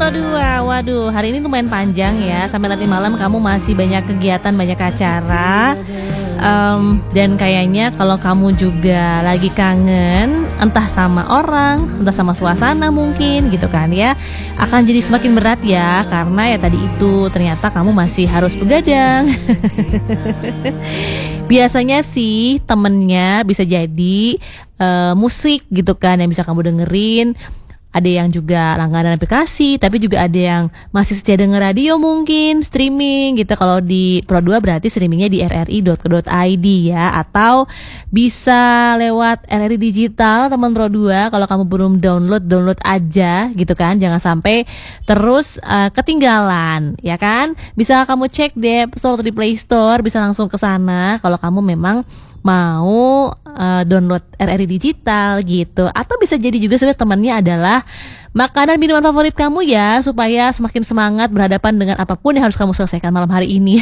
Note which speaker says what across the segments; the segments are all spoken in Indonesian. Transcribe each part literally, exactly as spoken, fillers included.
Speaker 1: Pro dua. Waduh, hari ini lumayan panjang ya. Sampai nanti malam kamu masih banyak kegiatan, banyak acara. Um, dan kayaknya kalau kamu juga lagi kangen, entah sama orang, entah sama suasana mungkin gitu kan ya, akan jadi semakin berat ya. Karena ya tadi itu ternyata kamu masih harus begadang. Biasanya sih temennya bisa jadi uh, musik gitu kan yang bisa kamu dengerin. Ada yang juga langganan aplikasi, tapi juga ada yang masih setia denger radio mungkin, streaming gitu. Kalau di Pro dua berarti streamingnya di r r i dot co dot i d ya. Atau bisa lewat R R I Digital teman Pro dua. Kalau kamu belum download, download aja gitu kan. Jangan sampai terus uh, ketinggalan ya kan. Bisa kamu cek di App Store atau di Play Store, bisa langsung ke sana kalau kamu memang mau uh, download R R I Digital gitu. Atau bisa jadi juga sebenarnya temannya adalah makanan minuman favorit kamu ya, supaya semakin semangat berhadapan dengan apapun yang harus kamu selesaikan malam hari ini.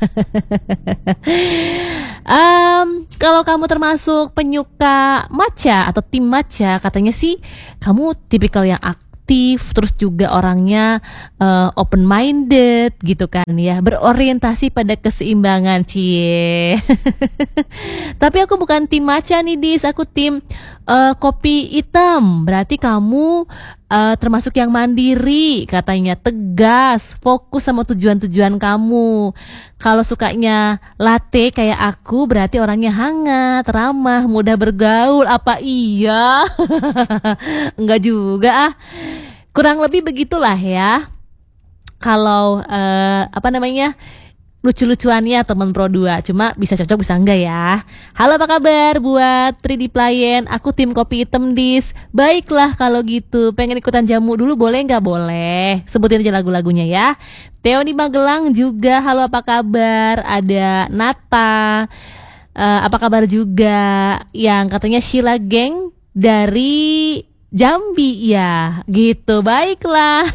Speaker 1: um, Kalau kamu termasuk penyuka matcha atau tim matcha, katanya sih kamu tipikal yang aktif, terus juga orangnya uh, open minded gitu kan ya, berorientasi pada keseimbangan, cie. Tapi aku bukan tim matcha nih Dis, aku tim uh, kopi hitam. Berarti kamu uh, termasuk yang mandiri, katanya tegas, fokus sama tujuan-tujuan kamu. Kalau sukanya latte kayak aku, berarti orangnya hangat, ramah, mudah bergaul. Apa iya? Enggak juga ah. Kurang lebih begitulah ya. Kalau uh, apa namanya, lucu-lucuannya teman Pro dua. Cuma bisa cocok bisa enggak ya. Halo, apa kabar buat tiga D Playen? Aku tim kopi hitam Dis. Baiklah kalau gitu, pengen ikutan jamu dulu boleh nggak? Boleh, sebutin aja lagu-lagunya ya. Theo di Magelang juga, halo apa kabar? Ada Nata, uh, apa kabar juga, yang katanya Sheila Geng dari Jambi ya, gitu. Baiklah.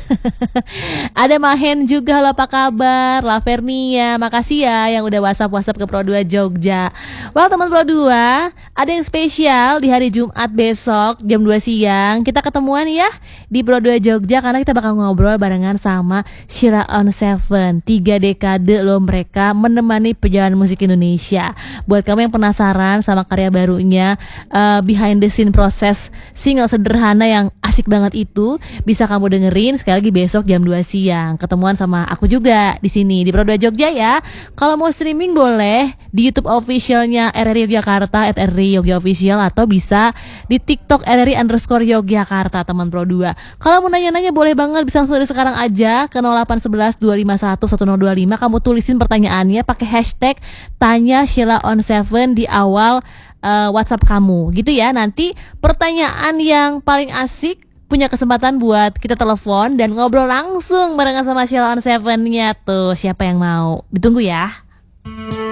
Speaker 1: Ada Mahen juga, halo apa kabar? Lavernia, makasih ya yang udah WhatsApp-WhatsApp ke Pro dua Jogja. Well teman Pro dua, ada yang spesial di hari Jumat besok jam dua siang. Kita ketemuan ya di Pro dua Jogja, karena kita bakal ngobrol barengan sama Sheila on Seven. Tiga dekade loh mereka menemani perjalanan musik Indonesia. Buat kamu yang penasaran sama karya barunya, uh, behind the scene proses single sederhana yang asik banget itu, bisa kamu dengerin sekali lagi besok jam dua siang. Ketemuan sama aku juga di sini di Pro dua Jogja ya. Kalau mau streaming boleh di YouTube officialnya R R I Yogyakarta at R R I Yogya Official, atau bisa di TikTok R R I underscore Yogyakarta teman Pro dua. Kalau mau nanya-nanya boleh banget, bisa langsung dari sekarang aja ke nol delapan satu satu dua lima satu satu nol dua lima. Kamu tulisin pertanyaannya pakai hashtag tanya Sheila on Seven di awal Uh, WhatsApp kamu gitu ya. Nanti pertanyaan yang paling asik punya kesempatan buat kita telepon dan ngobrol langsung barengan sama Sheila on Seven-nya tuh. Siapa yang mau? Ditunggu ya.